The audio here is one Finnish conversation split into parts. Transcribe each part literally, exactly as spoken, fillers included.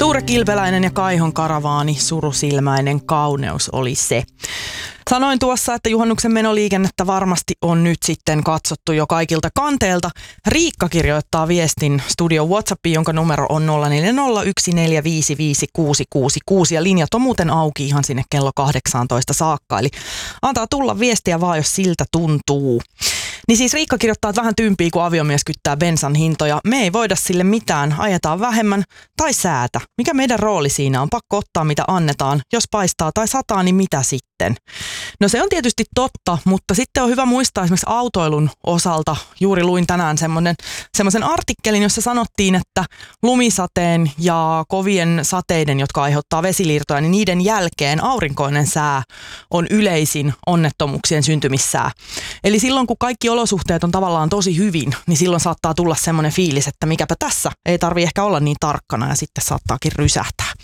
Tuure Kilpeläinen ja Kaihon karavaani, surusilmäinen kauneus oli se. Sanoin tuossa, että juhannuksen menoliikennettä varmasti on nyt sitten katsottu jo kaikilta kanteilta. Riikka kirjoittaa viestin studio WhatsAppiin, jonka numero on nolla neljä nolla yksi neljä viisi viisi kuusi kuusi kuusi ja linjat on muuten auki ihan sinne kello kahdeksantoista saakka. Eli antaa tulla viestiä vaan, jos siltä tuntuu. Niin siis Riikka kirjoittaa, että vähän tympii, kun aviomies kyttää bensan hintoja. Me ei voida sille mitään, ajetaan vähemmän tai säätä. Mikä meidän rooli siinä on? Pakko ottaa mitä annetaan. Jos paistaa tai sataa, niin mitä sitten? No se on tietysti totta, mutta sitten on hyvä muistaa esimerkiksi autoilun osalta. Juuri luin tänään semmoisen artikkelin, jossa sanottiin, että lumisateen ja kovien sateiden, jotka aiheuttaa vesiliirtoja, niin niiden jälkeen aurinkoinen sää on yleisin onnettomuuksien syntymissää. Eli silloin, kun kaikki olosuhteet on tavallaan tosi hyvin, niin silloin saattaa tulla semmoinen fiilis, että mikäpä tässä, ei tarvi ehkä olla niin tarkkana ja sitten saattaakin rysähtää.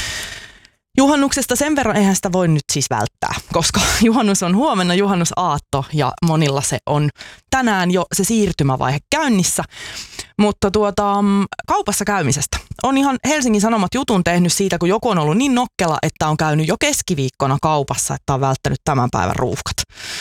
Juhannuksesta sen verran eihän sitä voi nyt siis välttää, koska juhannus on huomenna juhannusaatto ja monilla se on tänään jo se siirtymävaihe käynnissä. Mutta tuota, kaupassa käymisestä. On ihan Helsingin Sanomat jutun tehnyt siitä, kun joku on ollut niin nokkela, että on käynyt jo keskiviikkona kaupassa, että on välttänyt tämän päivän ruuhkat.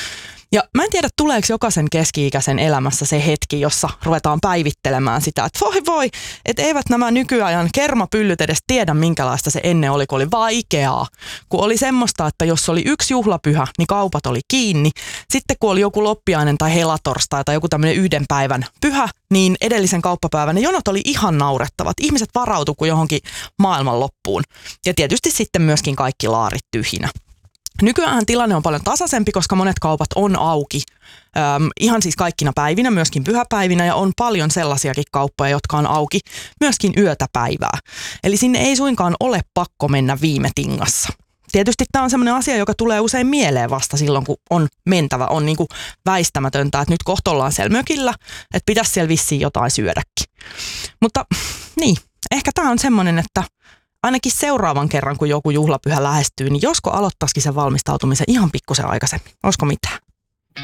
Ja mä en tiedä, tuleeko jokaisen keski-ikäisen elämässä se hetki, jossa ruvetaan päivittelemään sitä, että voi voi, että eivät nämä nykyajan kermapyllyt edes tiedä, minkälaista se ennen oli, kun oli vaikeaa. Kun oli semmoista, että jos oli yksi juhlapyhä, niin kaupat oli kiinni. Sitten kun oli joku loppiainen tai helatorstai tai joku tämmöinen yhden päivän pyhä, niin edellisen kauppapäivän ne jonot oli ihan naurettavat. Ihmiset varautuivat kuin johonkin maailmanloppuun. Ja tietysti sitten myöskin kaikki laarit tyhjinä. Nykyään tilanne on paljon tasaisempi, koska monet kaupat on auki. Öm, ihan siis kaikkina päivinä, myöskin pyhäpäivinä, ja on paljon sellaisiakin kauppoja, jotka on auki myöskin yötä päivää. Eli sinne ei suinkaan ole pakko mennä viime tingassa. Tietysti tämä on sellainen asia, joka tulee usein mieleen vasta silloin, kun on mentävä. On niin kuin väistämätöntä, että nyt kohta ollaan siellä mökillä, että pitäisi siellä vissiin jotain syödäkin. Mutta niin, ehkä tämä on semmoinen, että ainakin seuraavan kerran, kun joku juhlapyhä lähestyy, niin josko aloittaisikin sen valmistautumisen ihan pikkusen aikaisemmin. Olisiko mitään?